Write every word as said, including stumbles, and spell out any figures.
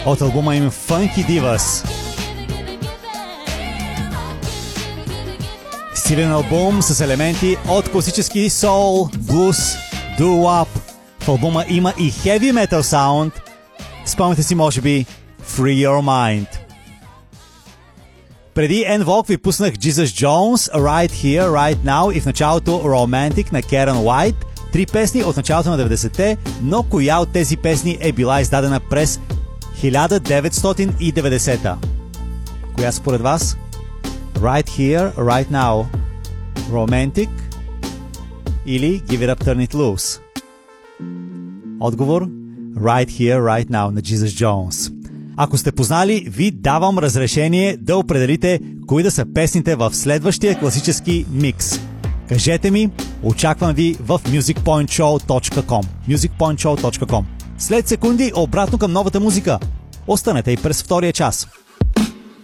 от албума им Funky Divas. Стилен албум с елементи от класически соул, блуз, doo-wop. В албума има и heavy metal саунд. Спомняте си, може би, Free Your Mind. Преди En Vogue ви пуснах Jesus Jones, Right Here, Right Now и в началото Romantic на Karen White. Три песни от началото на деветдесетте, но коя от тези песни е била издадена през хиляда деветстотин и деветдесета? Коя според вас? Right Here, Right Now, Romantic или Give It Up, Turn It Loose? Отговор: Right Here, Right Now на Jesus Jones. Ако сте познали, ви давам разрешение да определите кои да са песните в следващия класически микс. Кажете ми, очаквам ви в music point show точка com. music point show точка com. След секунди обратно към новата музика. Останете и през втория час.